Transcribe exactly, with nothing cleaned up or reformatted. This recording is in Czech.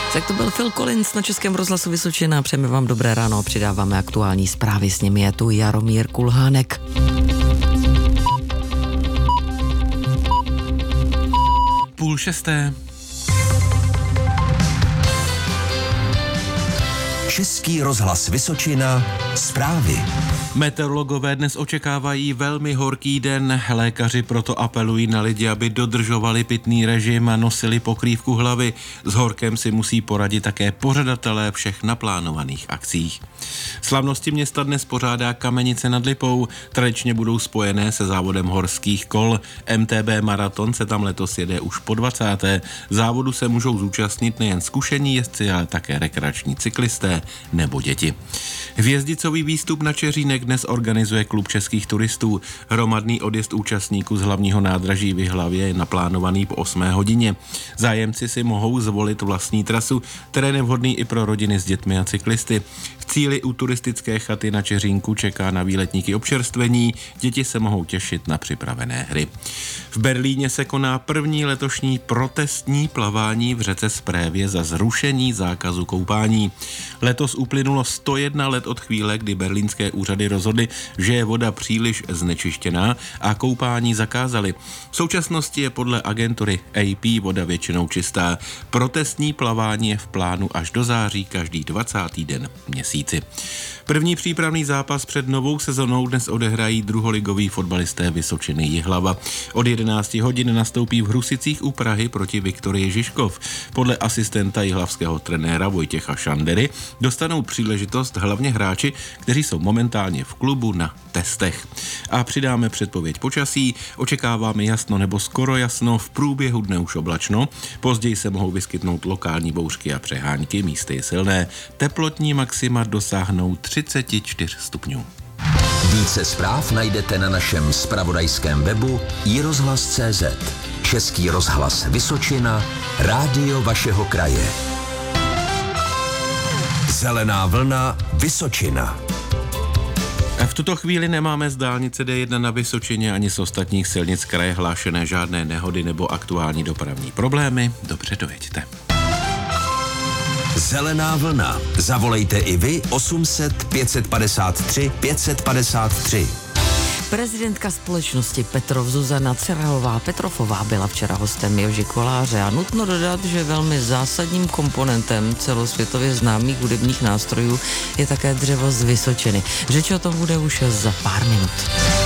Tak to byl Phil Collins na Českém rozhlasu Vysočina. Přejeme vám dobré ráno, přidáváme aktuální zprávy, s nimi je tu Jaromír Kulhánek. Půl šesté. Český rozhlas Vysočina, zprávy. Meteorologové dnes očekávají velmi horký den. Lékaři proto apelují na lidi, aby dodržovali pitný režim a nosili pokrývku hlavy. S horkem si musí poradit také pořadatelé všech naplánovaných akcích. Slavnosti města dnes pořádá Kamenice nad Lipou. Tradičně budou spojené se závodem horských kol. M T B maraton se tam letos jede už po dvacáté Závodu se můžou zúčastnit nejen zkušení jezdci, ale také rekreační cyklisté nebo děti. Hvězdicový výstup na Čeřínek dnes organizuje Klub českých turistů. Hromadný odjezd účastníků z hlavního nádraží v Jihlavě je naplánovaný po osmé hodině. Zájemci si mohou zvolit vlastní trasu, terén je vhodný i pro rodiny s dětmi a cyklisty. V cíli u turistické chaty na Čeřínku čeká na výletníky občerstvení, děti se mohou těšit na připravené hry. V Berlíně se koná první letošní protestní plavání v řece Sprévě za zrušení zákazu koupání. Letos uplynulo sto jedna let od chvíle, kdy berlínské úřady rozhodly, že je voda příliš znečištěná a koupání zakázali. V současnosti je podle agentury A P voda většinou čistá. Protestní plavání je v plánu až do září každý dvacátý den měsíci. První přípravný zápas před novou sezonou dnes odehrají druholigoví fotbalisté Vysočiny Jihlava. Od jedenácti hodin nastoupí v Hrusicích u Prahy proti Viktorii Žižkov. Podle asistenta jihlavského trenéra Vojtěcha Šandery dostanou příležitost hlavně hráči, kteří jsou momentálně v klubu na testech. A přidáme předpověď počasí, očekáváme jasno nebo skoro jasno, v průběhu dne už oblačno, později se mohou vyskytnout lokální bouřky a přehánky, místy je silné, teplotní maxima dosáhnou třicet čtyři stupňů. Více zpráv najdete na našem zpravodajském webu i rozhlas tečka cé zet. Český rozhlas Vysočina, rádio vašeho kraje. Zelená vlna Vysočina. V tuto chvíli nemáme z dálnice D jedna na Vysočině ani z ostatních silnic kraje hlášené žádné nehody nebo aktuální dopravní problémy. Dobře, dojeďte. Zelená vlna. Zavolejte i vy osm set pět set padesát tři pět set padesát tři. Prezidentka společnosti Petrov Zuzana Ceralová Petrofová byla včera hostem Joži Koláře a nutno dodat, že velmi zásadním komponentem celosvětově známých hudebních nástrojů je také dřevo z Vysočiny. Řeč o tom bude už za pár minut.